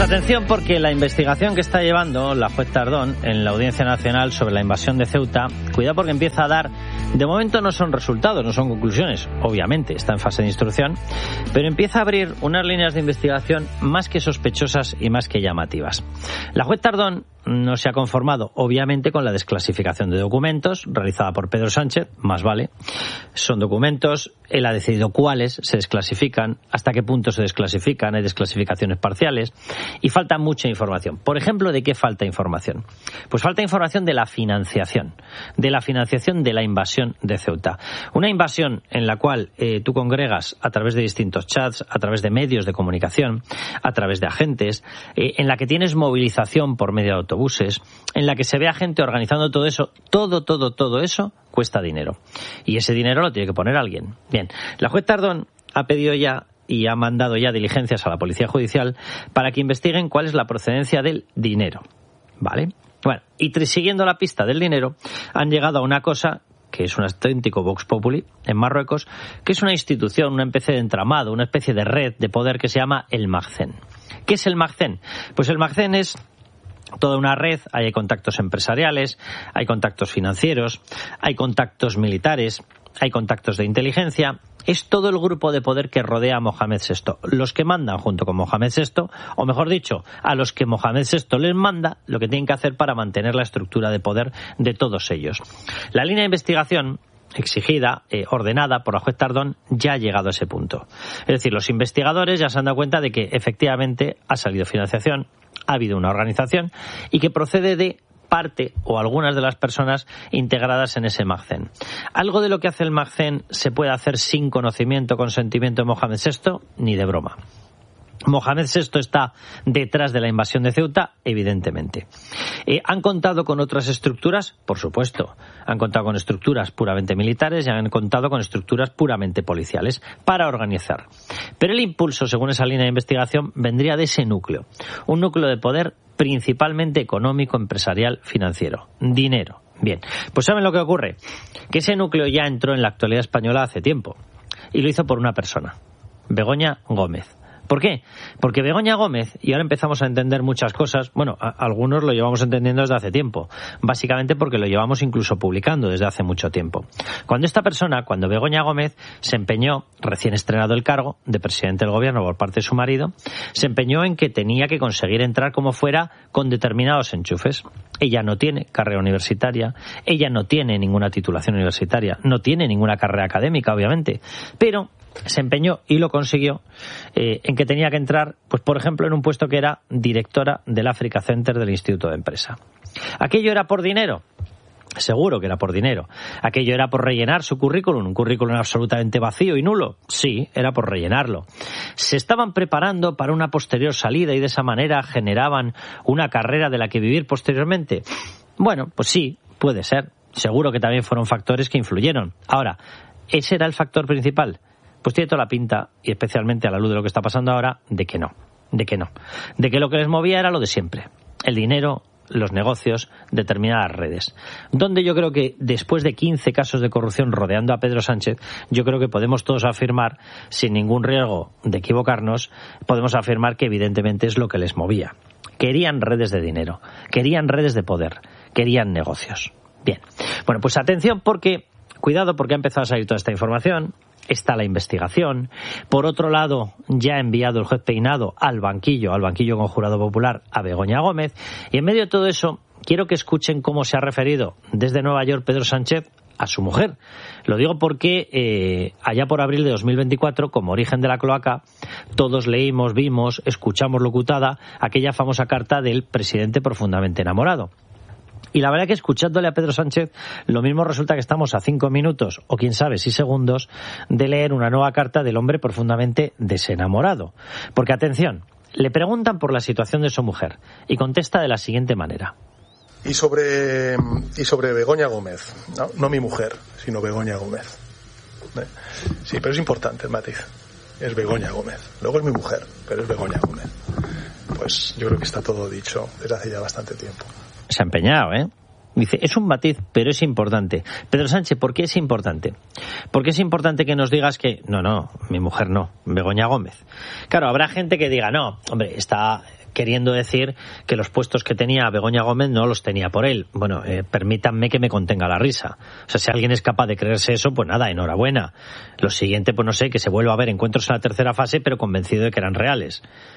atención, porque la investigación que está llevando la juez Tardón en la Audiencia Nacional sobre la invasión de Ceuta, cuidado porque empieza a dar, de momento no son resultados, no son conclusiones, obviamente está en fase de instrucción, pero empieza a abrir unas líneas de investigación más que sospechosas y más que llamativas. La juez Tardón no se ha conformado, obviamente, con la desclasificación de documentos realizada por Pedro Sánchez, más vale. Son documentos, él ha decidido cuáles se desclasifican, hasta qué punto se desclasifican, hay desclasificaciones parciales, y falta mucha información. Por ejemplo, ¿de qué falta información? Pues falta información de la financiación de la invasión de Ceuta. Una invasión en la cual tú congregas a través de distintos chats, a través de medios de comunicación, a través de agentes, en la que tienes movilización por medio de autobuses, en la que se ve a gente organizando todo eso, todo eso cuesta dinero. Y ese dinero lo tiene que poner alguien. Bien, la juez Tardón ha pedido ya y ha mandado ya diligencias a la Policía Judicial para que investiguen cuál es la procedencia del dinero. ¿Vale? Bueno, y siguiendo la pista del dinero, han llegado a una cosa que es un auténtico Vox Populi en Marruecos, que es una institución, una especie de entramado, una especie de red de poder que se llama el Magcén. ¿Qué es el Magcén? Pues el Magcén es toda una red, hay contactos empresariales, hay contactos financieros, hay contactos militares, hay contactos de inteligencia. Es todo el grupo de poder que rodea a Mohamed VI. Los que mandan junto con Mohamed VI, o mejor dicho, a los que Mohamed VI les manda, lo que tienen que hacer para mantener la estructura de poder de todos ellos. La línea de investigación exigida, ordenada por la juez Tardón, ya ha llegado a ese punto. Es decir, los investigadores ya se han dado cuenta de que efectivamente ha salido financiación, ha habido una organización y que procede de parte o algunas de las personas integradas en ese Magcén. ¿Algo de lo que hace el Magcén se puede hacer sin conocimiento o consentimiento de Mohamed VI? Ni de broma. Mohamed VI está detrás de la invasión de Ceuta, evidentemente. ¿Han contado con otras estructuras? Por supuesto. Han contado con estructuras puramente militares y han contado con estructuras puramente policiales para organizar. Pero el impulso, según esa línea de investigación, vendría de ese núcleo. Un núcleo de poder principalmente económico, empresarial, financiero. Dinero. Bien, pues ¿saben lo que ocurre? Que ese núcleo ya entró en la actualidad española hace tiempo. Y lo hizo por una persona, Begoña Gómez. ¿Por qué? Porque Begoña Gómez, y ahora empezamos a entender muchas cosas, bueno, algunos lo llevamos entendiendo desde hace tiempo, básicamente porque lo llevamos incluso publicando desde hace mucho tiempo. Cuando Begoña Gómez se empeñó, recién estrenado el cargo de presidente del gobierno por parte de su marido, se empeñó en que tenía que conseguir entrar como fuera con determinados enchufes. Ella no tiene carrera universitaria, ella no tiene ninguna titulación universitaria, no tiene ninguna carrera académica, obviamente, pero se empeñó y lo consiguió en que tenía que entrar, pues por ejemplo, en un puesto que era directora del Africa Center del Instituto de Empresa. ¿Aquello era por dinero? Seguro que era por dinero. ¿Aquello era por rellenar su currículum? ¿Un currículum absolutamente vacío y nulo? Sí, era por rellenarlo. ¿Se estaban preparando para una posterior salida y de esa manera generaban una carrera de la que vivir posteriormente? Bueno, pues sí, puede ser. Seguro que también fueron factores que influyeron. Ahora, ¿ese era el factor principal? Pues tiene toda la pinta, y especialmente a la luz de lo que está pasando ahora, de que no. De que lo que les movía era lo de siempre. El dinero, los negocios, determinadas redes. Donde yo creo que después de 15 casos de corrupción rodeando a Pedro Sánchez, yo creo que podemos todos afirmar, sin ningún riesgo de equivocarnos, podemos afirmar que evidentemente es lo que les movía. Querían redes de dinero, querían redes de poder, querían negocios. Bien, bueno, pues atención porque, cuidado porque ha empezado a salir toda esta información. Está la investigación. Por otro lado, ya ha enviado el juez Peinado al banquillo con jurado popular, a Begoña Gómez. Y en medio de todo eso, quiero que escuchen cómo se ha referido desde Nueva York Pedro Sánchez a su mujer. Lo digo porque allá por abril de 2024, como origen de la cloaca, todos leímos, vimos, escuchamos locutada aquella famosa carta del presidente profundamente enamorado. Y la verdad que escuchándole a Pedro Sánchez, lo mismo resulta que estamos a 5 minutos, o quién sabe si segundos, de leer una nueva carta del hombre profundamente desenamorado. Porque, atención, le preguntan por la situación de su mujer y contesta de la siguiente manera. Y sobre Begoña Gómez, no mi mujer, sino Begoña Gómez. Sí, pero es importante el matiz. Es Begoña Gómez. Luego es mi mujer, pero es Begoña Gómez. Pues yo creo que está todo dicho desde hace ya bastante tiempo. Se ha empeñado, ¿eh? Dice, es un matiz, pero es importante. Pedro Sánchez, ¿por qué es importante? Porque es importante que nos digas que, no, mi mujer no, Begoña Gómez. Claro, habrá gente que diga, no, hombre, está queriendo decir que los puestos que tenía Begoña Gómez no los tenía por él. Bueno, permítanme que me contenga la risa. O sea, si alguien es capaz de creerse eso, pues nada, enhorabuena. Lo siguiente, pues no sé, que se vuelva a ver encuentros en la tercera fase, pero convencido de que eran reales.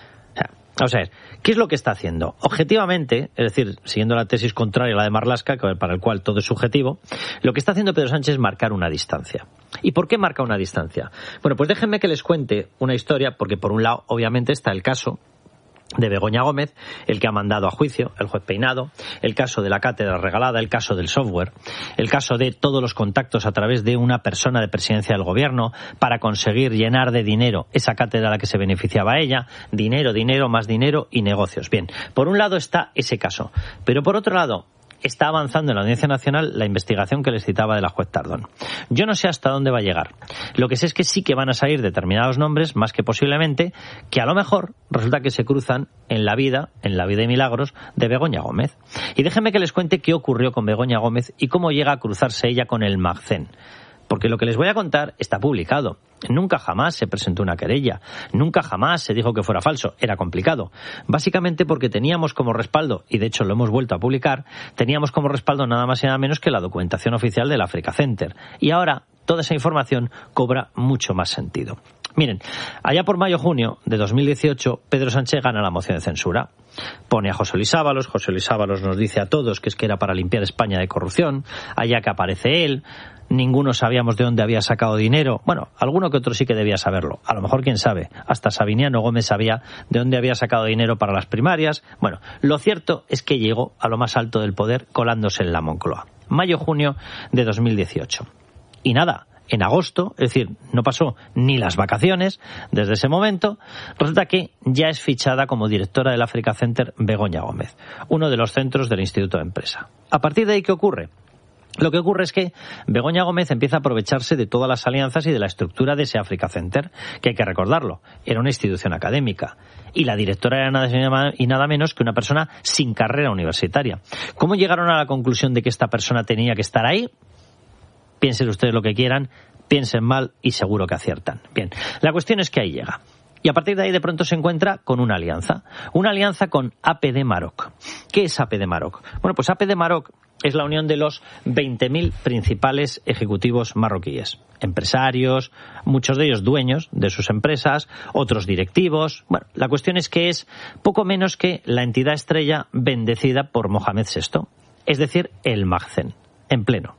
Vamos a ver, ¿qué es lo que está haciendo? Objetivamente, es decir, siguiendo la tesis contraria a la de Marlaska, para el cual todo es subjetivo, lo que está haciendo Pedro Sánchez es marcar una distancia. ¿Y por qué marca una distancia? Bueno, pues déjenme que les cuente una historia, porque por un lado, obviamente, está el caso de Begoña Gómez, el que ha mandado a juicio el juez Peinado, el caso de la cátedra regalada, el caso del software, el caso de todos los contactos a través de una persona de presidencia del gobierno para conseguir llenar de dinero esa cátedra a la que se beneficiaba ella, dinero, más dinero y negocios. Bien, por un lado está ese caso, pero por otro lado está avanzando en la Audiencia Nacional la investigación que les citaba de la juez Tardón. Yo no sé hasta dónde va a llegar. Lo que sé es que sí que van a salir determinados nombres, más que posiblemente, que a lo mejor resulta que se cruzan en la vida y milagros de Begoña Gómez. Y déjenme que les cuente qué ocurrió con Begoña Gómez y cómo llega a cruzarse ella con el Magcén. Porque lo que les voy a contar está publicado. Nunca jamás se presentó una querella. Nunca jamás se dijo que fuera falso. Era complicado. Básicamente porque teníamos como respaldo, y de hecho lo hemos vuelto a publicar, teníamos como respaldo nada más y nada menos que la documentación oficial del Africa Center. Y ahora toda esa información cobra mucho más sentido. Miren, allá por mayo-junio de 2018, Pedro Sánchez gana la moción de censura. Pone a José Luis Ábalos nos dice a todos que es que era para limpiar España de corrupción, allá que aparece él. Ninguno sabíamos de dónde había sacado dinero. Bueno, alguno que otro sí que debía saberlo. A lo mejor, quién sabe, hasta Sabiniano Gómez sabía de dónde había sacado dinero para las primarias. Bueno, lo cierto es que llegó a lo más alto del poder colándose en la Moncloa. Mayo-junio de 2018. Y nada, en agosto, es decir, no pasó ni las vacaciones desde ese momento, resulta que ya es fichada como directora del Africa Center Begoña Gómez, uno de los centros del Instituto de Empresa. A partir de ahí, ¿qué ocurre? Lo que ocurre es que Begoña Gómez empieza a aprovecharse de todas las alianzas y de la estructura de ese Africa Center, que hay que recordarlo, era una institución académica. Y la directora era nada menos que una persona sin carrera universitaria. ¿Cómo llegaron a la conclusión de que esta persona tenía que estar ahí? Piensen ustedes lo que quieran, piensen mal y seguro que aciertan. Bien, la cuestión es que ahí llega. Y a partir de ahí de pronto se encuentra con una alianza con APD Maroc. ¿Qué es APD Maroc? Bueno, pues APD Maroc es la unión de los 20.000 principales ejecutivos marroquíes. Empresarios, muchos de ellos dueños de sus empresas, otros directivos. Bueno, la cuestión es que es poco menos que la entidad estrella bendecida por Mohamed VI, es decir, el Magcén, en pleno.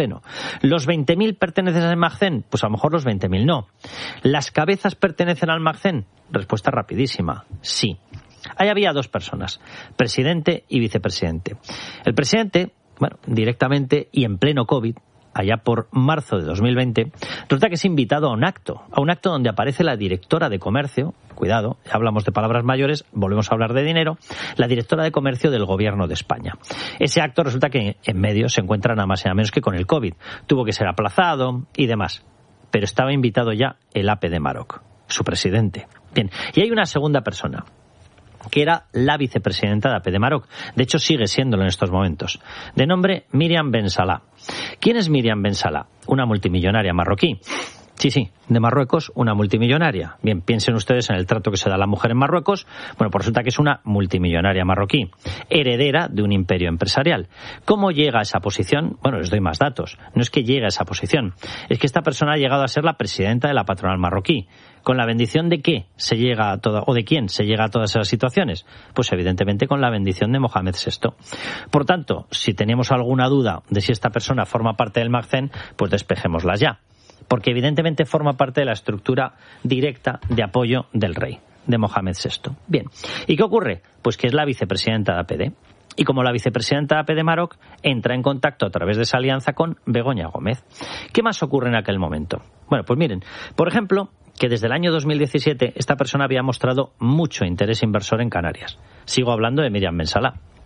¿Los 20.000 pertenecen al Magcén? Pues a lo mejor los 20.000 no. ¿Las cabezas pertenecen al Magcén? Respuesta rapidísima, sí. Ahí había dos personas, presidente y vicepresidente. El presidente, bueno, directamente y en pleno COVID, allá por marzo de 2020, resulta que es invitado a un acto donde aparece la directora de comercio, cuidado, ya hablamos de palabras mayores, volvemos a hablar de dinero, la directora de comercio del gobierno de España. Ese acto resulta que en medio se encuentra nada más y nada menos que con el COVID. Tuvo que ser aplazado y demás. Pero estaba invitado ya el APD Maroc, su presidente. Bien, y hay una segunda persona, que era la vicepresidenta de APD Maroc. De hecho, sigue siéndolo en estos momentos. De nombre Miriam Ben Salah. ¿Quién es Miriam Ben Salah? Una multimillonaria marroquí. Sí, de Marruecos, una multimillonaria. Bien, piensen ustedes en el trato que se da a la mujer en Marruecos. Bueno, pues resulta que es una multimillonaria marroquí, heredera de un imperio empresarial. ¿Cómo llega a esa posición? Bueno, les doy más datos. No es que llegue a esa posición, es que esta persona ha llegado a ser la presidenta de la patronal marroquí. ¿Con la bendición de qué se llega a toda, o de quién se llega a todas esas situaciones? Pues evidentemente con la bendición de Mohamed VI. Por tanto, si tenemos alguna duda de si esta persona forma parte del Magcén, pues despejémosla ya. Porque evidentemente forma parte de la estructura directa de apoyo del rey, de Mohamed VI. Bien, ¿y qué ocurre? Pues que es la vicepresidenta de APD. Y como la vicepresidenta de APD Maroc, entra en contacto a través de esa alianza con Begoña Gómez. ¿Qué más ocurre en aquel momento? Bueno, pues miren, por ejemplo, que desde el año 2017 esta persona había mostrado mucho interés inversor en Canarias. Sigo hablando de Miriam Ben Salah.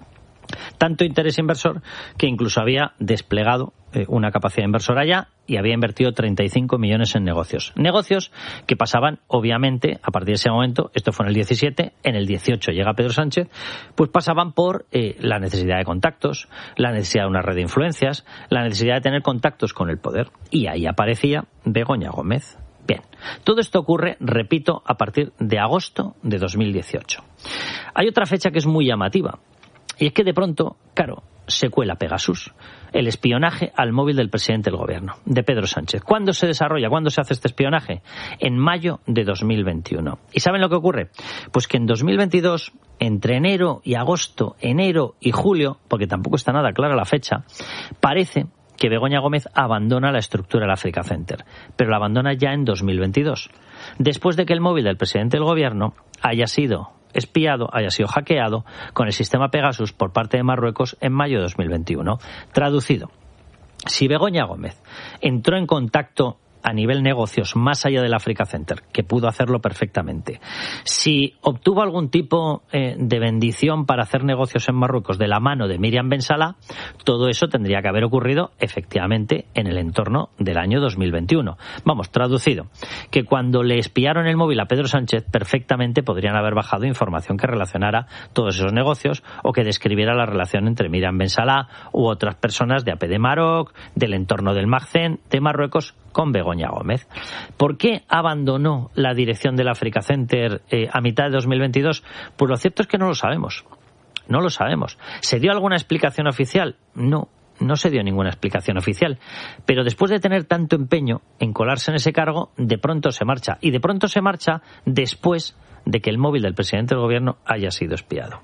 Tanto interés inversor que incluso había desplegado una capacidad inversora allá y había invertido 35 millones en negocios. Negocios que pasaban, obviamente, a partir de ese momento, esto fue en el 17, en el 18 llega Pedro Sánchez, pues pasaban por la necesidad de contactos, la necesidad de una red de influencias, la necesidad de tener contactos con el poder. Y ahí aparecía Begoña Gómez. Bien, todo esto ocurre, repito, a partir de agosto de 2018. Hay otra fecha que es muy llamativa. Y es que de pronto, claro, se cuela Pegasus, el espionaje al móvil del presidente del gobierno, de Pedro Sánchez. ¿Cuándo se desarrolla? ¿Cuándo se hace este espionaje? En mayo de 2021. ¿Y saben lo que ocurre? Pues que en 2022, entre enero y agosto, enero y julio, porque tampoco está nada clara la fecha, parece que Begoña Gómez abandona la estructura del Africa Center, pero la abandona ya en 2022, después de que el móvil del presidente del gobierno haya sido espiado, haya sido hackeado con el sistema Pegasus por parte de Marruecos en mayo de 2021. Traducido, si Begoña Gómez entró en contacto a nivel negocios más allá del Africa Center, que pudo hacerlo perfectamente, si obtuvo algún tipo de bendición para hacer negocios en Marruecos de la mano de Miriam Ben Salah, todo eso tendría que haber ocurrido efectivamente en el entorno del año 2021. Vamos, traducido, que cuando le espiaron el móvil a Pedro Sánchez, perfectamente podrían haber bajado información que relacionara todos esos negocios o que describiera la relación entre Miriam Ben Salah u otras personas de APD Maroc, del entorno del Magzen, de Marruecos, con Begoña Gómez. ¿Por qué abandonó la dirección del Africa Center a mitad de 2022? Pues lo cierto es que no lo sabemos. No lo sabemos. ¿Se dio alguna explicación oficial? No se dio ninguna explicación oficial. Pero después de tener tanto empeño en colarse en ese cargo, de pronto se marcha. Y de pronto se marcha después de que el móvil del presidente del gobierno haya sido espiado.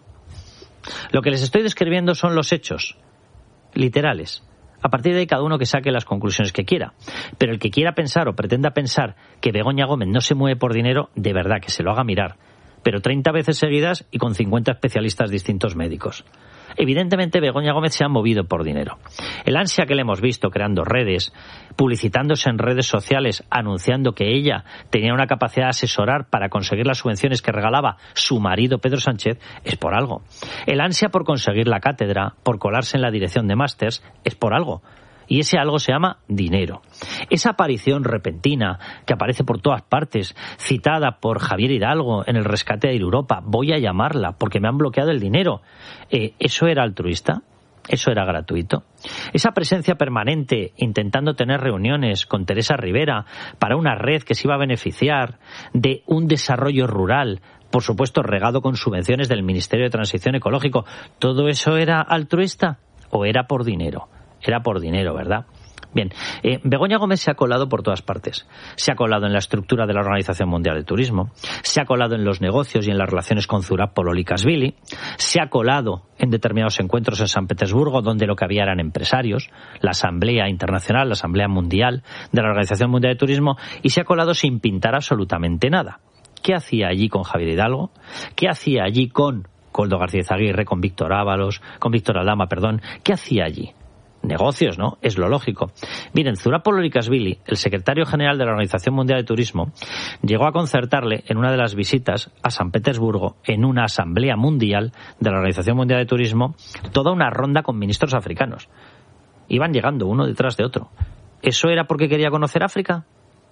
Lo que les estoy describiendo son los hechos literales. A partir de ahí, cada uno que saque las conclusiones que quiera. Pero el que quiera pensar o pretenda pensar que Begoña Gómez no se mueve por dinero, de verdad que se lo haga mirar. Pero 30 veces seguidas y con 50 especialistas distintos médicos. Evidentemente, Begoña Gómez se ha movido por dinero. El ansia que le hemos visto creando redes, publicitándose en redes sociales, anunciando que ella tenía una capacidad de asesorar para conseguir las subvenciones que regalaba su marido Pedro Sánchez, es por algo. El ansia por conseguir la cátedra, por colarse en la dirección de másters, es por algo. Y ese algo se llama dinero. Esa aparición repentina que aparece por todas partes, citada por Javier Hidalgo en el rescate de Europa, voy a llamarla porque me han bloqueado el dinero, ¿eso era altruista? ¿Eso era gratuito? Esa presencia permanente intentando tener reuniones con Teresa Rivera para una red que se iba a beneficiar de un desarrollo rural, por supuesto regado con subvenciones del Ministerio de Transición Ecológico, ¿todo eso era altruista o era por dinero? Era por dinero, ¿verdad? Bien, Begoña Gómez se ha colado por todas partes. Se ha colado en la estructura de la Organización Mundial del Turismo, se ha colado en los negocios y en las relaciones con Zurab Pololikashvili, se ha colado en determinados encuentros en San Petersburgo, donde lo que había eran empresarios, la Asamblea Internacional, la Asamblea Mundial de la Organización Mundial del Turismo, y se ha colado sin pintar absolutamente nada. ¿Qué hacía allí con Javier Hidalgo? ¿Qué hacía allí con Koldo García Izaguirre, con Víctor Aldama? ¿Qué hacía allí? Negocios, ¿no? Es lo lógico. Miren, Zurab Pololikashvili, el secretario general de la Organización Mundial de Turismo, llegó a concertarle en una de las visitas a San Petersburgo, en una asamblea mundial de la Organización Mundial de Turismo, toda una ronda con ministros africanos. Iban llegando uno detrás de otro. ¿Eso era porque quería conocer África?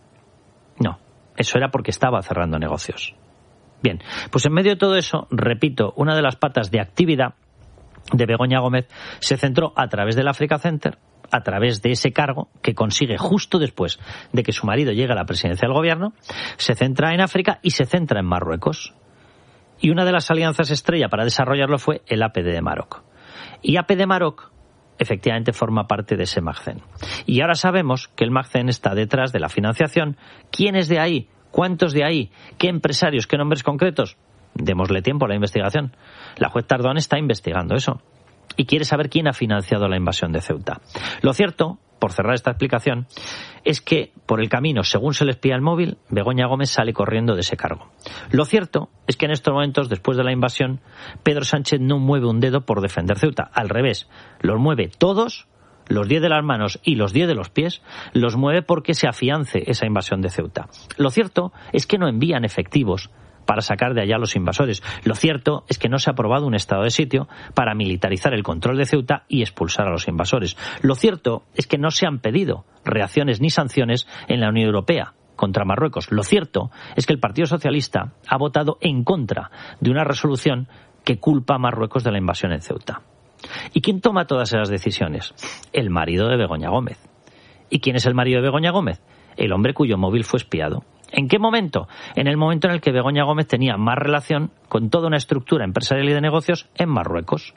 No, eso era porque estaba cerrando negocios. Bien, pues en medio de todo eso, repito, una de las patas de actividad de Begoña Gómez se centró a través del Africa Center, a través de ese cargo que consigue justo después de que su marido llegue a la presidencia del gobierno, se centra en África y se centra en Marruecos. Y una de las alianzas estrella para desarrollarlo fue el APD de Maroc. Y APD Maroc efectivamente forma parte de ese Magzen. Y ahora sabemos que el Magzen está detrás de la financiación. ¿Quién es de ahí? ¿Cuántos de ahí? ¿Qué empresarios? ¿Qué nombres concretos? Démosle tiempo a la investigación. La juez Tardón está investigando eso y quiere saber quién ha financiado la invasión de Ceuta. Lo cierto, por cerrar esta explicación, es que por el camino, según se le espía el móvil, Begoña Gómez sale corriendo de ese cargo. Lo cierto es que en estos momentos, después de la invasión, Pedro Sánchez no mueve un dedo por defender Ceuta. Al revés, los mueve todos, los 10 de las manos y los 10 de los pies, los mueve porque se afiance esa invasión de Ceuta. Lo cierto es que no envían efectivos para sacar de allá a los invasores. Lo cierto es que no se ha aprobado un estado de sitio para militarizar el control de Ceuta y expulsar a los invasores. Lo cierto es que no se han pedido reacciones ni sanciones en la Unión Europea contra Marruecos. Lo cierto es que el Partido Socialista ha votado en contra de una resolución que culpa a Marruecos de la invasión en Ceuta. ¿Y quién toma todas esas decisiones? El marido de Begoña Gómez. ¿Y quién es el marido de Begoña Gómez? El hombre cuyo móvil fue espiado. ¿En qué momento? En el momento en el que Begoña Gómez tenía más relación con toda una estructura empresarial y de negocios en Marruecos.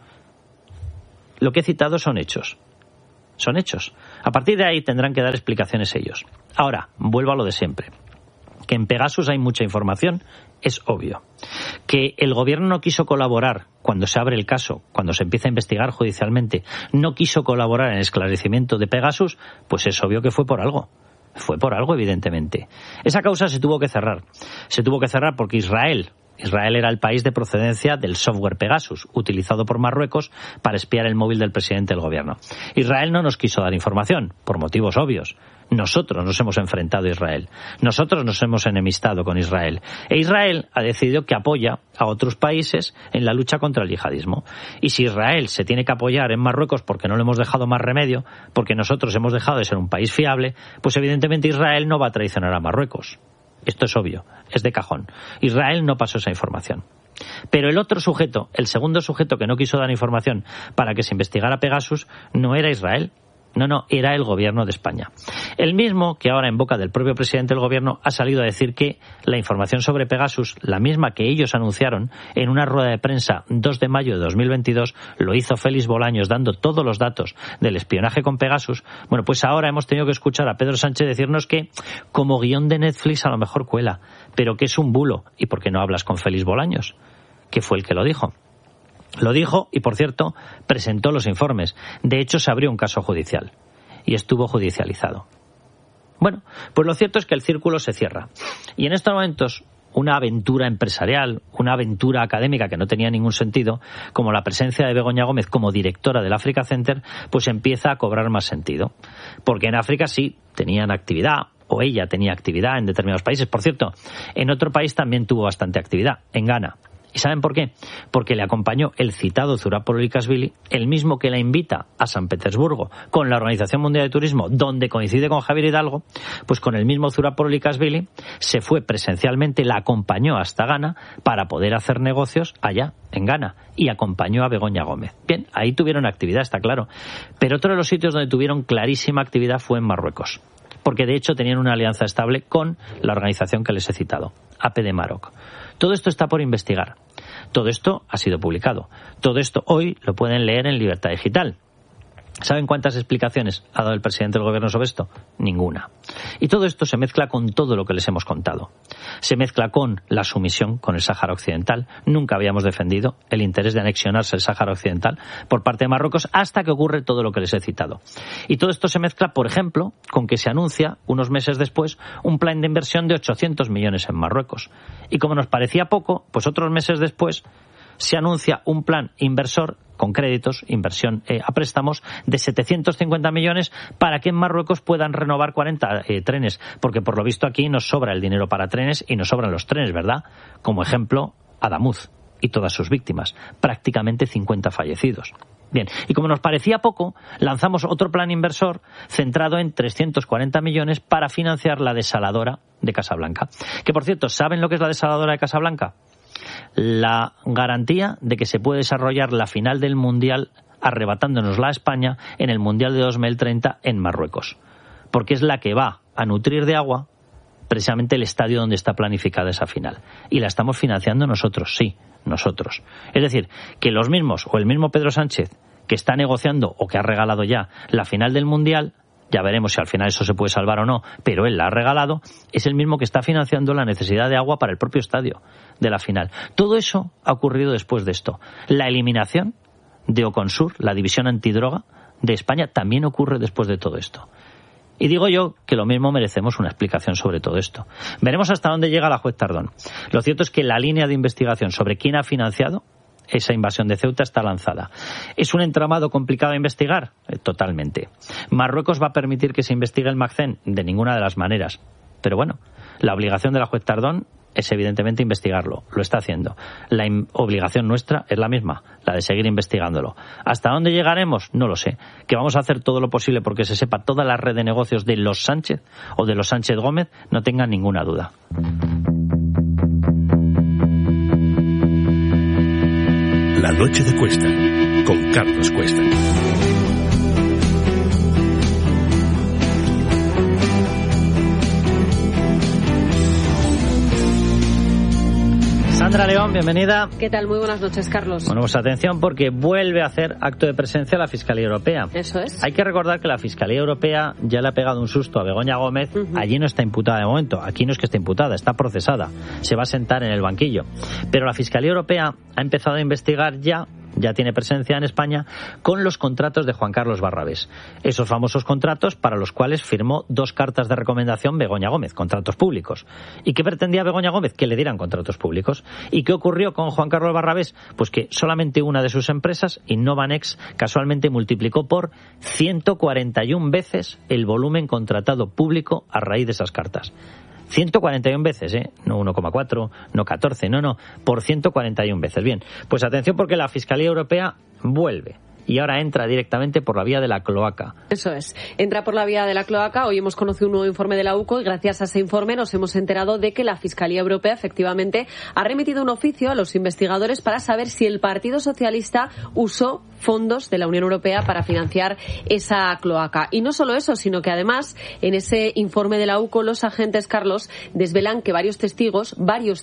Lo que he citado son hechos. Son hechos. A partir de ahí tendrán que dar explicaciones ellos. Ahora, vuelvo a lo de siempre. Que en Pegasus hay mucha información, es obvio. Que el gobierno no quiso colaborar cuando se abre el caso, cuando se empieza a investigar judicialmente, no quiso colaborar en el esclarecimiento de Pegasus, pues es obvio que fue por algo. Fue por algo, evidentemente. Esa causa se tuvo que cerrar. Se tuvo que cerrar porque Israel era el país de procedencia del software Pegasus, utilizado por Marruecos para espiar el móvil del presidente del gobierno. Israel no nos quiso dar información, por motivos obvios. Nosotros nos hemos enfrentado a Israel. Nosotros nos hemos enemistado con Israel. E Israel ha decidido que apoya a otros países en la lucha contra el yihadismo. Y si Israel se tiene que apoyar en Marruecos porque no le hemos dejado más remedio, porque nosotros hemos dejado de ser un país fiable, pues evidentemente Israel no va a traicionar a Marruecos. Esto es obvio, es de cajón. Israel no pasó esa información. Pero el otro sujeto, el segundo sujeto que no quiso dar información para que se investigara Pegasus, no era Israel. No, era el gobierno de España. El mismo que ahora en boca del propio presidente del gobierno ha salido a decir que la información sobre Pegasus, la misma que ellos anunciaron en una rueda de prensa 2 de mayo de 2022, lo hizo Félix Bolaños dando todos los datos del espionaje con Pegasus. Bueno, pues ahora hemos tenido que escuchar a Pedro Sánchez decirnos que como guión de Netflix a lo mejor cuela, pero que es un bulo. ¿Y por qué no hablas con Félix Bolaños? Que fue el que lo dijo. Lo dijo y, por cierto, presentó los informes. De hecho, se abrió un caso judicial y estuvo judicializado. Bueno, pues lo cierto es que el círculo se cierra. Y en estos momentos, una aventura empresarial, una aventura académica que no tenía ningún sentido, como la presencia de Begoña Gómez como directora del Africa Center, pues empieza a cobrar más sentido. Porque en África sí tenían actividad, o ella tenía actividad en determinados países. Por cierto, en otro país también tuvo bastante actividad, en Ghana. ¿Y saben por qué? Porque le acompañó el citado Zurab Iqbali, el mismo que la invita a San Petersburgo con la Organización Mundial de Turismo, donde coincide con Javier Hidalgo, pues con el mismo Zurab Iqbali se fue presencialmente, la acompañó hasta Ghana para poder hacer negocios allá, en Ghana, y acompañó a Begoña Gómez. Bien, ahí tuvieron actividad, está claro. Pero otro de los sitios donde tuvieron clarísima actividad fue en Marruecos, porque de hecho tenían una alianza estable con la organización que les he citado, APD Maroc. Todo esto está por investigar. Todo esto ha sido publicado. Todo esto hoy lo pueden leer en Libertad Digital. ¿Saben cuántas explicaciones ha dado el presidente del gobierno sobre esto? Ninguna. Y todo esto se mezcla con todo lo que les hemos contado. Se mezcla con la sumisión con el Sáhara Occidental. Nunca habíamos defendido el interés de anexionarse el Sáhara Occidental por parte de Marruecos hasta que ocurre todo lo que les he citado. Y todo esto se mezcla, por ejemplo, con que se anuncia, unos meses después, un plan de inversión de 800 millones en Marruecos. Y como nos parecía poco, pues otros meses después se anuncia un plan inversor con créditos, inversión a préstamos, de 750 millones para que en Marruecos puedan renovar 40 trenes, porque por lo visto aquí nos sobra el dinero para trenes y nos sobran los trenes, ¿verdad? Como ejemplo, Adamuz y todas sus víctimas, prácticamente 50 fallecidos. Bien, y como nos parecía poco, lanzamos otro plan inversor centrado en 340 millones para financiar la desaladora de Casablanca. Que, por cierto, ¿saben lo que es la desaladora de Casablanca? La garantía de que se puede desarrollar la final del Mundial arrebatándonosla a España en el Mundial de 2030 en Marruecos. Porque es la que va a nutrir de agua precisamente el estadio donde está planificada esa final. Y la estamos financiando nosotros, sí, nosotros. Es decir, que los mismos, o el mismo Pedro Sánchez, que está negociando o que ha regalado ya la final del Mundial, ya veremos si al final eso se puede salvar o no, pero él la ha regalado, es el mismo que está financiando la necesidad de agua para el propio estadio de la final. Todo eso ha ocurrido después de esto. La eliminación de Oconsur, la división antidroga de España, también ocurre después de todo esto. Y digo yo que lo mismo merecemos una explicación sobre todo esto. Veremos hasta dónde llega la juez Tardón. Lo cierto es que la línea de investigación sobre quién ha financiado esa invasión de Ceuta está lanzada. ¿Es un entramado complicado de investigar? Totalmente. ¿Marruecos va a permitir que se investigue el Magcén? De ninguna de las maneras. Pero bueno, la obligación de la juez Tardón es evidentemente investigarlo. Lo está haciendo. La obligación nuestra es la misma, la de seguir investigándolo. ¿Hasta dónde llegaremos? No lo sé. ¿Que vamos a hacer todo lo posible porque se sepa toda la red de negocios de los Sánchez o de los Sánchez Gómez? No tengan ninguna duda. La noche de Cuesta, con Carlos Cuesta. Sandra León, bienvenida. ¿Qué tal? Muy buenas noches, Carlos. Bueno, pues atención porque vuelve a hacer acto de presencia la Fiscalía Europea. Eso es. Hay que recordar que la Fiscalía Europea ya le ha pegado un susto a Begoña Gómez. Allí no está imputada de momento. Aquí no es que esté imputada, está procesada. Se va a sentar en el banquillo. Pero la Fiscalía Europea ha empezado a investigar ya tiene presencia en España, con los contratos de Juan Carlos Barrabés. Esos famosos contratos para los cuales firmó 2 cartas de recomendación Begoña Gómez, contratos públicos. ¿Y qué pretendía Begoña Gómez? Que le dieran contratos públicos. ¿Y qué ocurrió con Juan Carlos Barrabés? Pues que solamente una de sus empresas, Innovanex, casualmente multiplicó por 141 veces el volumen contratado público a raíz de esas cartas. 141 veces, no 1,4, no 14, no, por 141 veces. Bien, pues atención porque la Fiscalía Europea vuelve. Y ahora entra directamente por la vía de la cloaca. Eso es. Entra por la vía de la cloaca. Hoy hemos conocido un nuevo informe de la UCO y gracias a ese informe nos hemos enterado de que la Fiscalía Europea efectivamente ha remitido un oficio a los investigadores para saber si el Partido Socialista usó fondos de la Unión Europea para financiar esa cloaca. Y no solo eso, sino que además en ese informe de la UCO los agentes, Carlos, desvelan que varios testigos,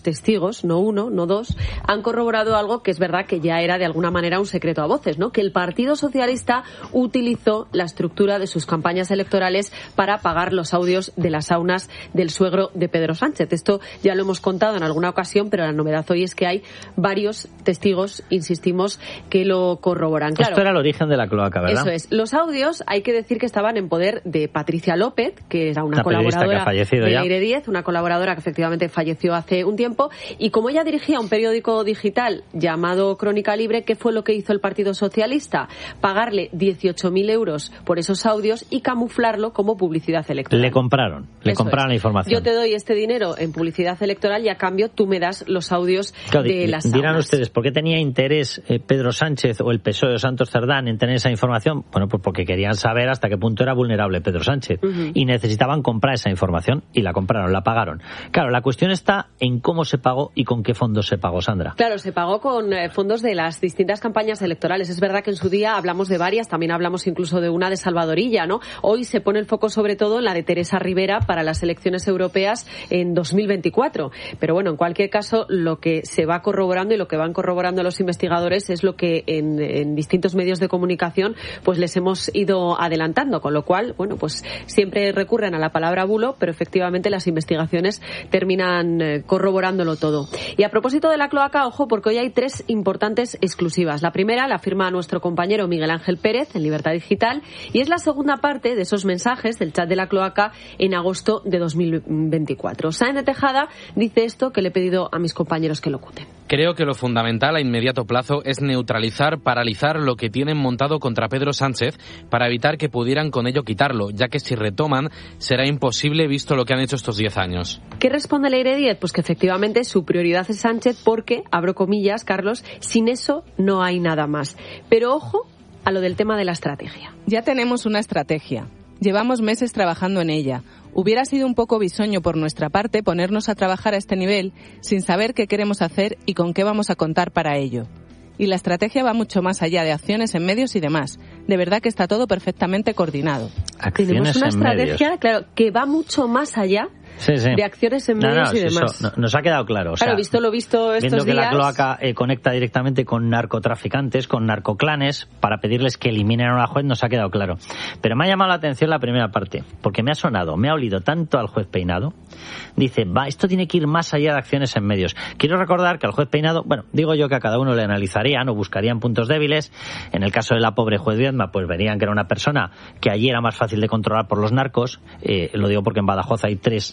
no uno, no 2, han corroborado algo que es verdad que ya era de alguna manera un secreto a voces, ¿no? Que el Partido Socialista utilizó la estructura de sus campañas electorales para pagar los audios de las saunas del suegro de Pedro Sánchez. Esto ya lo hemos contado en alguna ocasión, pero la novedad hoy es que hay varios testigos, insistimos, que lo corroboran. Claro, esto era el origen de la cloaca, ¿verdad? Eso es. Los audios, hay que decir que estaban en poder de Patricia López, que era una colaboradora de Aire 10, una colaboradora que efectivamente falleció hace un tiempo, y como ella dirigía un periódico digital llamado Crónica Libre, ¿qué fue lo que hizo el Partido Socialista? Pagarle 18.000 euros por esos audios y camuflarlo como publicidad electoral. Le compraron la información. Yo te doy este dinero en publicidad electoral y a cambio tú me das los audios de las saunas. Dirán ustedes, ¿por qué tenía interés Pedro Sánchez o el PSOE o Santos Cerdán en tener esa información? Bueno, pues porque querían saber hasta qué punto era vulnerable Pedro Sánchez y necesitaban comprar esa información y la compraron, la pagaron. Claro, la cuestión está en cómo se pagó y con qué fondos se pagó, Sandra. Claro, se pagó con fondos de las distintas campañas electorales. Es verdad que en su día hablamos de varias, también hablamos incluso de una de Salvador Illa, ¿no? Hoy se pone el foco sobre todo en la de Teresa Rivera para las elecciones europeas en 2024. Pero bueno, en cualquier caso, lo que se va corroborando y lo que van corroborando los investigadores es lo que en distintos medios de comunicación pues les hemos ido adelantando, con lo cual, bueno, pues siempre recurren a la palabra bulo, pero efectivamente las investigaciones terminan corroborándolo todo. Y a propósito de la cloaca, ojo, porque hoy hay 3 importantes exclusivas. La primera la firma nuestro compañero Miguel Ángel Pérez en Libertad Digital y es la segunda parte de esos mensajes del chat de la cloaca en agosto de 2024. Sáenz de Tejada dice esto que le he pedido a mis compañeros que lo cuten. Creo que lo fundamental a inmediato plazo es neutralizar, paralizar lo que tienen montado contra Pedro Sánchez para evitar que pudieran con ello quitarlo, ya que si retoman será imposible visto lo que han hecho estos 10 años. ¿Qué responde el Aire 10? Pues que efectivamente su prioridad es Sánchez porque, abro comillas, Carlos, sin eso no hay nada más. Pero ojo a lo del tema de la estrategia. Ya tenemos una estrategia. Llevamos meses trabajando en ella. Hubiera sido un poco bisoño por nuestra parte ponernos a trabajar a este nivel sin saber qué queremos hacer y con qué vamos a contar para ello. Y la estrategia va mucho más allá de acciones en medios y demás. De verdad que está todo perfectamente coordinado. Tenemos una estrategia, claro, que va mucho más allá de acciones en medios y demás. Eso nos ha quedado claro. O sea, claro, visto lo visto estos viendo que días, la cloaca conecta directamente con narcotraficantes, con narcoclanes, para pedirles que eliminen a una juez, nos ha quedado claro. Pero me ha llamado la atención la primera parte, porque me ha olido tanto al juez Peinado. Dice, esto tiene que ir más allá de acciones en medios. Quiero recordar que al juez Peinado, bueno, digo yo que a cada uno le analizarían o buscarían puntos débiles. En el caso de la pobre juez Viedma, pues verían que era una persona que allí era más fácil de controlar por los narcos. Lo digo porque en Badajoz hay 3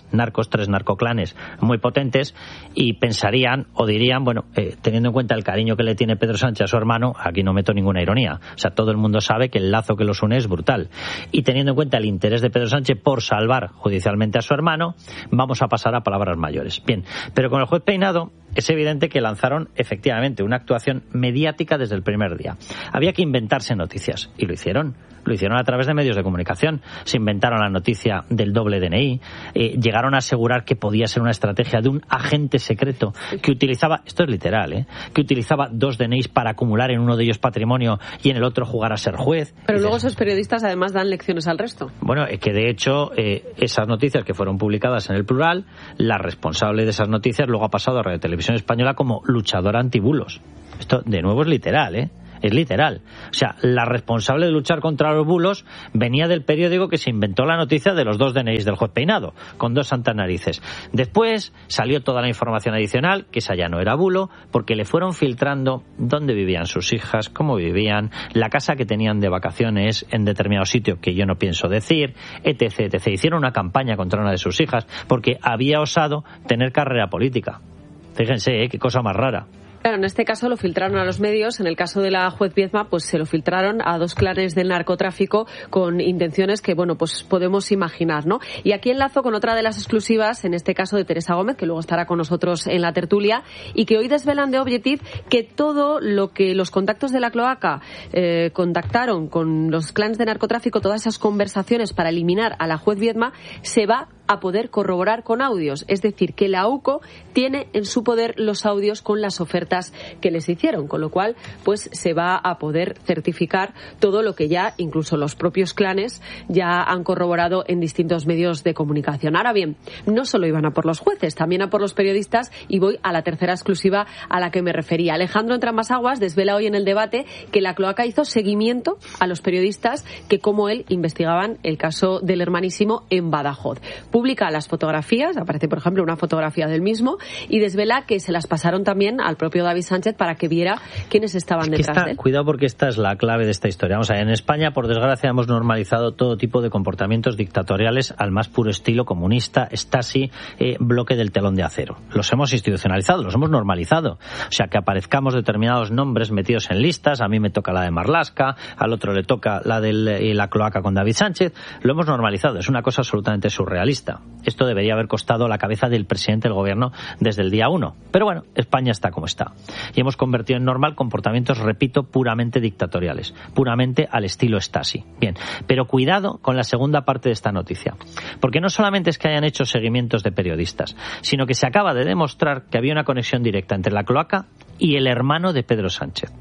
narcos, 3 narcoclanes muy potentes, y pensarían o dirían, bueno, teniendo en cuenta el cariño que le tiene Pedro Sánchez a su hermano, aquí no meto ninguna ironía, o sea, todo el mundo sabe que el lazo que los une es brutal, y teniendo en cuenta el interés de Pedro Sánchez por salvar judicialmente a su hermano, vamos a pasar a palabras mayores. Bien, pero con el juez Peinado es evidente que lanzaron efectivamente una actuación mediática desde el primer día. Había que inventarse noticias, y lo hicieron a través de medios de comunicación. Se inventaron la noticia del doble DNI, llegaron a asegurar que podía ser una estrategia de un agente secreto que utilizaba, esto es literal, que utilizaba 2 DNIs para acumular en uno de ellos patrimonio y en el otro jugar a ser juez. Pero luego esos periodistas además dan lecciones al resto. Bueno, que de hecho esas noticias que fueron publicadas en El Plural, la responsable de esas noticias luego ha pasado a Radio Televisión Española como luchadora antibulos. Esto de nuevo es literal, es literal. O sea, la responsable de luchar contra los bulos venía del periódico que se inventó la noticia de los 2 DNIs del juez Peinado, con 2 santas narices. Después salió toda la información adicional, que esa ya no era bulo, porque le fueron filtrando dónde vivían sus hijas, cómo vivían, la casa que tenían de vacaciones en determinado sitio, que yo no pienso decir, etc, etc. Hicieron una campaña contra una de sus hijas, porque había osado tener carrera política. Fíjense, qué cosa más rara. Claro, en este caso lo filtraron a los medios. En el caso de la juez Viedma, pues se lo filtraron a 2 clanes del narcotráfico con intenciones que, bueno, pues podemos imaginar, ¿no? Y aquí enlazo con otra de las exclusivas, en este caso de Teresa Gómez, que luego estará con nosotros en la tertulia, y que hoy desvelan de Objective que todo lo que los contactos de la cloaca contactaron con los clanes de narcotráfico, todas esas conversaciones para eliminar a la juez Viedma, se va a poder corroborar con audios. Es decir, que la AUCO tiene en su poder los audios con las ofertas que les hicieron, con lo cual pues se va a poder certificar todo lo que ya incluso los propios clanes ya han corroborado en distintos medios de comunicación. Ahora bien, no solo iban a por los jueces, también a por los periodistas, y voy a la tercera exclusiva a la que me refería. Alejandro Entramasaguas desvela hoy en el debate que la cloaca hizo seguimiento a los periodistas que, como él, investigaban el caso del Hermanísimo en Badajoz. Publica las fotografías, aparece por ejemplo una fotografía del mismo, y desvela que se las pasaron también al propio David Sánchez para que viera quiénes estaban detrás de él. Cuidado, porque esta es la clave de esta historia. Vamos a ver, en España, por desgracia, hemos normalizado todo tipo de comportamientos dictatoriales al más puro estilo comunista, Stasi, bloque del telón de acero. Los hemos institucionalizado, los hemos normalizado. O sea, que aparezcamos determinados nombres metidos en listas, a mí me toca la de Marlaska, al otro le toca la de la cloaca con David Sánchez, lo hemos normalizado. Es una cosa absolutamente surrealista. Esto debería haber costado la cabeza del presidente del gobierno desde el día 1. Pero bueno, España está como está. Y hemos convertido en normal comportamientos, repito, puramente dictatoriales, puramente al estilo Stasi. Bien, pero cuidado con la segunda parte de esta noticia. Porque no solamente es que hayan hecho seguimientos de periodistas, sino que se acaba de demostrar que había una conexión directa entre la cloaca y el hermano de Pedro Sánchez.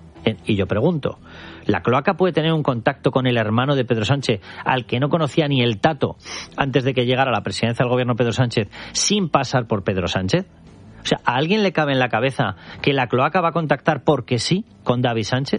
Y yo pregunto, ¿la cloaca puede tener un contacto con el hermano de Pedro Sánchez, al que no conocía ni el tato antes de que llegara a la presidencia del gobierno Pedro Sánchez, sin pasar por Pedro Sánchez? O sea, ¿a alguien le cabe en la cabeza que la cloaca va a contactar porque sí con David Sánchez?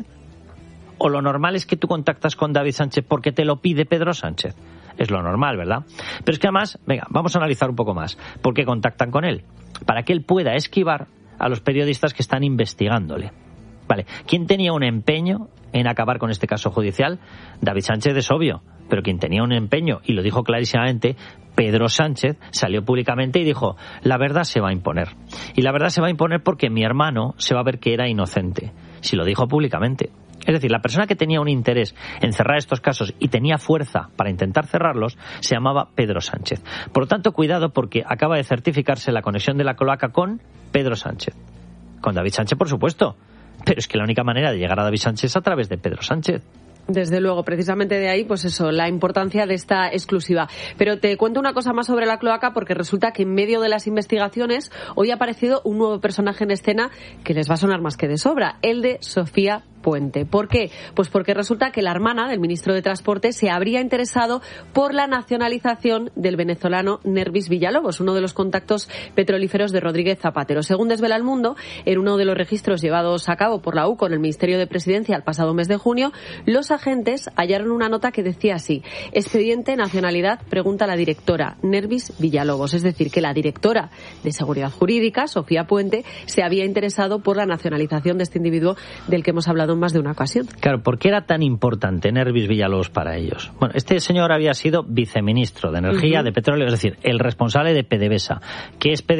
¿O lo normal es que tú contactas con David Sánchez porque te lo pide Pedro Sánchez? Es lo normal, ¿verdad? Pero es que además, venga, vamos a analizar un poco más. ¿Por qué contactan con él? Para que él pueda esquivar a los periodistas que están investigándole. Vale, ¿quién tenía un empeño en acabar con este caso judicial? David Sánchez, es obvio, pero quien tenía un empeño, y lo dijo clarísimamente, Pedro Sánchez, salió públicamente y dijo, la verdad se va a imponer. Y la verdad se va a imponer porque mi hermano se va a ver que era inocente. Si lo dijo públicamente. Es decir, la persona que tenía un interés en cerrar estos casos y tenía fuerza para intentar cerrarlos se llamaba Pedro Sánchez. Por lo tanto, cuidado, porque acaba de certificarse la conexión de la cloaca con Pedro Sánchez. Con David Sánchez, por supuesto. Pero es que la única manera de llegar a David Sánchez es a través de Pedro Sánchez. Desde luego, precisamente de ahí, pues eso, la importancia de esta exclusiva. Pero te cuento una cosa más sobre la cloaca, porque resulta que en medio de las investigaciones hoy ha aparecido un nuevo personaje en escena que les va a sonar más que de sobra, el de Sofía Puente. ¿Por qué? Pues porque resulta que la hermana del ministro de Transporte se habría interesado por la nacionalización del venezolano Nervis Villalobos, uno de los contactos petrolíferos de Rodríguez Zapatero. Según desvela El Mundo, en uno de los registros llevados a cabo por la UCO en el Ministerio de Presidencia el pasado mes de junio, los agentes hallaron una nota que decía así: expediente nacionalidad, pregunta la directora Nervis Villalobos. Es decir, que la directora de Seguridad Jurídica, Sofía Puente, se había interesado por la nacionalización de este individuo del que hemos hablado en más de una ocasión. Claro, ¿por qué era tan importante Nervis Villalobos para ellos? Bueno, este señor había sido viceministro de Energía, de Petróleo, es decir, el responsable de PDVSA. ¿Qué es PDVSA?